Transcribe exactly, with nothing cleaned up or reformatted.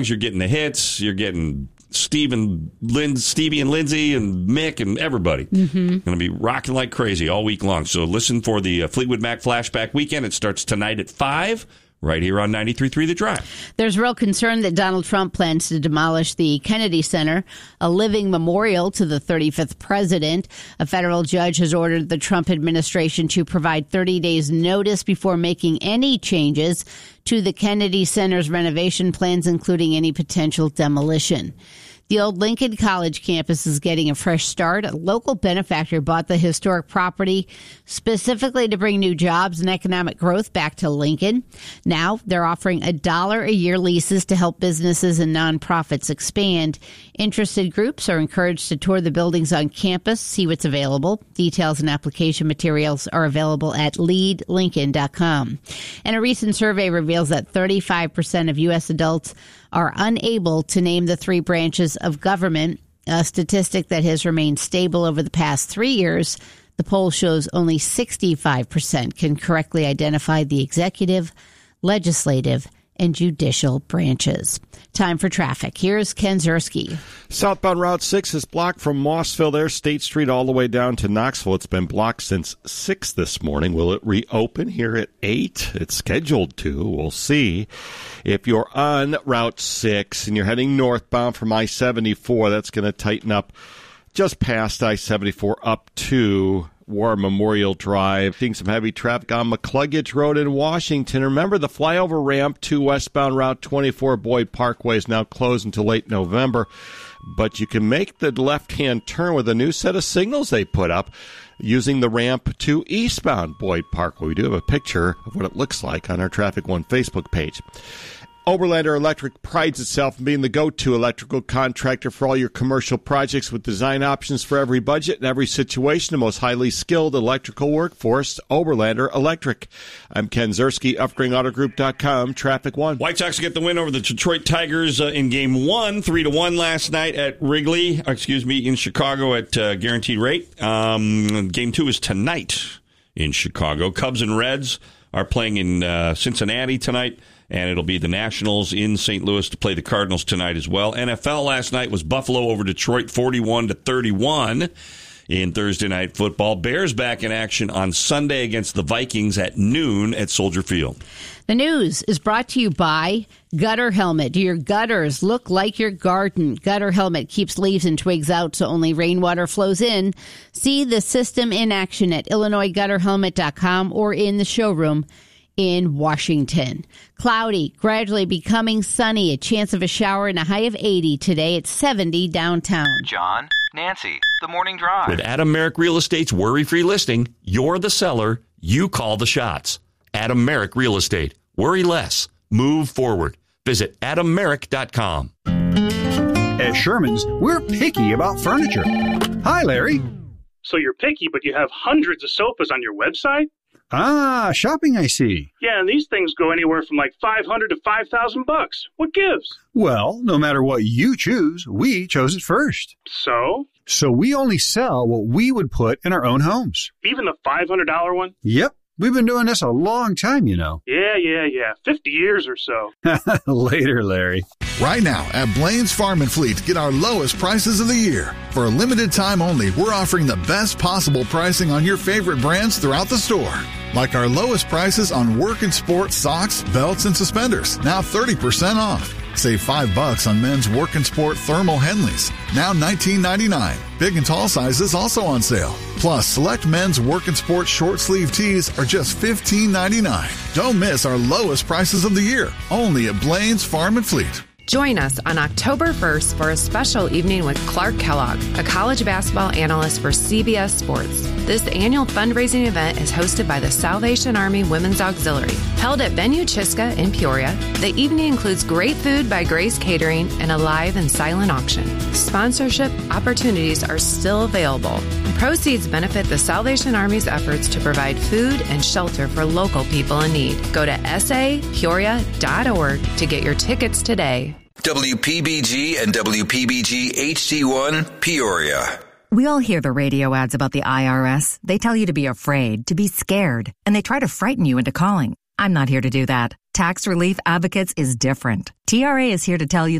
You're getting the hits. You're getting Steve and Lynn, Stevie and Lindsay and Mick and everybody. Mm-hmm. Going to be rocking like crazy all week long. So listen for the uh, Fleetwood Mac Flashback Weekend. It starts tonight at five. Right here on ninety-three point three The Drive. There's real concern that Donald Trump plans to demolish the Kennedy Center, a living memorial to the thirty-fifth president. A federal judge has ordered the Trump administration to provide thirty days notice before making any changes to the Kennedy Center's renovation plans, including any potential demolition. The old Lincoln College campus is getting a fresh start. A local benefactor bought the historic property specifically to bring new jobs and economic growth back to Lincoln. Now they're offering a dollar a year leases to help businesses and nonprofits expand. Interested groups are encouraged to tour the buildings on campus, see what's available. Details and application materials are available at lead lincoln dot com. And a recent survey reveals that thirty-five percent of U S adults are unable to name the three branches of government, a statistic that has remained stable over the past three years. The poll shows only sixty-five percent can correctly identify the executive, legislative, and judicial branches. Time for traffic. Here's Ken Ziersky. Southbound Route six is blocked from Mossville there, State Street, all the way down to Knoxville. It's been blocked since six this morning. Will it reopen here at eight? It's scheduled to. We'll see. If you're on Route six and you're heading northbound from I seventy-four, that's going to tighten up just past I seventy-four up to War Memorial Drive. Seeing some heavy traffic on McCluggage Road in Washington. Remember, the flyover ramp to westbound Route twenty-four Boyd Parkway is now closed until late November. But you can make the left-hand turn with a new set of signals they put up using the ramp to eastbound Boyd Parkway. We do have a picture of what it looks like on our Traffic One Facebook page. Oberlander Electric prides itself in being the go-to electrical contractor for all your commercial projects with design options for every budget and every situation. The most highly skilled electrical workforce, Oberlander Electric. I'm Ken Ziersky, upgrade auto group dot com, Traffic One. White Sox get the win over the Detroit Tigers uh, in Game One, three to one last night at Wrigley. Excuse me, in Chicago at uh, guaranteed rate. Um, game Two is tonight in Chicago. Cubs and Reds are playing in uh, Cincinnati tonight. And it'll be the Nationals in Saint Louis to play the Cardinals tonight as well. N F L last night was Buffalo over Detroit, forty-one to thirty-one in Thursday Night Football. Bears back in action on Sunday against the Vikings at noon at Soldier Field. The news is brought to you by Gutter Helmet. Do your gutters look like your garden? Gutter Helmet keeps leaves and twigs out so only rainwater flows in. See the system in action at illinois gutter helmet dot com or in the showroom in Washington. Cloudy, gradually becoming sunny, a chance of a shower and a high of eighty today at seventy downtown. John, Nancy, the morning drive. With Adam Merrick Real Estate's worry-free listing, you're the seller, you call the shots. Adam Merrick Real Estate. Worry less. Move forward. Visit adam merrick dot com. At Sherman's, we're picky about furniture. Hi, Larry. So you're picky, but you have hundreds of sofas on your website? Ah, shopping, I see. Yeah, and these things go anywhere from like five hundred to five thousand bucks. What gives? Well, no matter what you choose, we chose it first. So? So we only sell what we would put in our own homes. Even the five hundred dollars one? Yep. We've been doing this a long time, you know. Yeah, yeah, yeah. fifty years or so. Later, Larry. Right now at Blaine's Farm and Fleet, get our lowest prices of the year. For a limited time only, we're offering the best possible pricing on your favorite brands throughout the store. Like our lowest prices on work and sport socks, belts, and suspenders, now thirty percent off. Save five bucks on men's work and sport thermal Henleys, now nineteen ninety-nine. Big and tall sizes also on sale. Plus, select men's work and sport short sleeve tees are just fifteen ninety-nine. Don't miss our lowest prices of the year, only at Blaine's Farm and Fleet. Join us on October first for a special evening with Clark Kellogg, a college basketball analyst for C B S Sports. This annual fundraising event is hosted by the Salvation Army Women's Auxiliary. Held at Venue Chiska in Peoria, the evening includes great food by Grace Catering and a live and silent auction. Sponsorship opportunities are still available. Proceeds benefit the Salvation Army's efforts to provide food and shelter for local people in need. Go to s a peoria dot org to get your tickets today. W P B G and W P B G H D one, Peoria. We all hear the radio ads about the I R S. They tell you to be afraid, to be scared, and they try to frighten you into calling. I'm not here to do that. Tax Relief Advocates is different. T R A is here to tell you